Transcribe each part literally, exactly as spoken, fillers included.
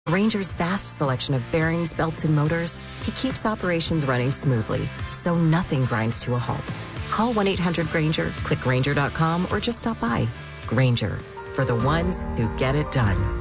Grainger's vast selection of bearings, belts, and motors keeps operations running smoothly, so nothing grinds to a halt. Call one eight hundred Grainger, click Grainger dot com, or just stop by. Grainger, for the ones who get it done.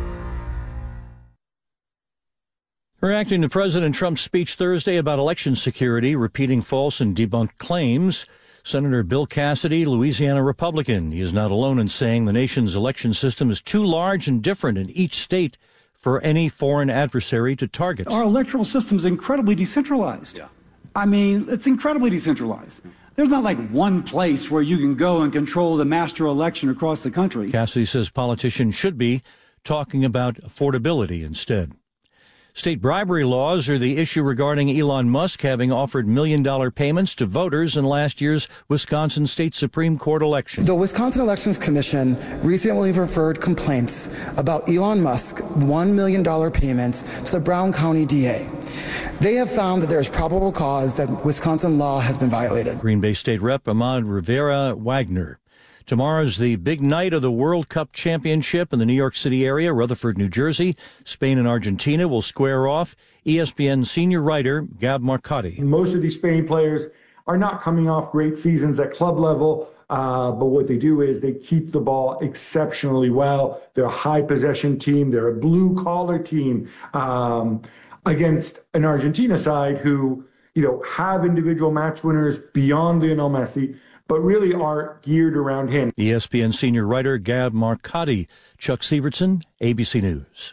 Reacting to President Trump's speech Thursday about election security, repeating false and debunked claims, Senator Bill Cassidy, Louisiana Republican. He is not alone in saying the nation's election system is too large and different in each state for any foreign adversary to target. Our electoral system is incredibly decentralized. Yeah. I mean, it's incredibly decentralized. There's not like one place where you can go and control the master election across the country. Cassidy says politicians should be talking about affordability instead. State bribery laws are the issue regarding Elon Musk having offered million-dollar payments to voters in last year's Wisconsin State Supreme Court election. The Wisconsin Elections Commission recently referred complaints about Elon Musk one million dollars payments to the Brown County D A. They have found that there is probable cause that Wisconsin law has been violated. Green Bay State Rep Ahmad Rivera Wagner. Tomorrow's the big night of the World Cup Championship in the New York City area, Rutherford, New Jersey. Spain and Argentina will square off. E S P N senior writer Gab Marcotti. Most of these Spain players are not coming off great seasons at club level, uh, but what they do is they keep the ball exceptionally well. They're a high possession team. They're a blue-collar team um, against an Argentina side who, you know, have individual match winners beyond Lionel Messi, but really are geared around him. E S P N senior writer Gab Marcotti. Chuck Sievertson, A B C News.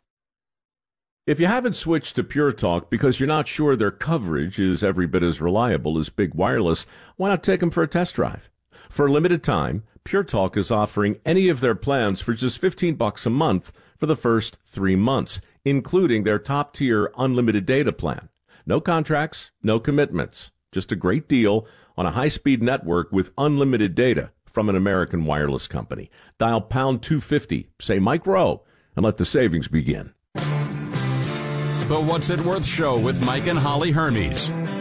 If you haven't switched to Pure Talk because you're not sure their coverage is every bit as reliable as Big Wireless, why not take them for a test drive? For a limited time, Pure Talk is offering any of their plans for just fifteen bucks a month for the first three months, including their top-tier unlimited data plan. No contracts, no commitments, just a great deal on a high-speed network with unlimited data from an American wireless company. Dial pound two fifty, say Mike Rowe, and let the savings begin. The What's It Worth Show with Mike and Holly Hermes.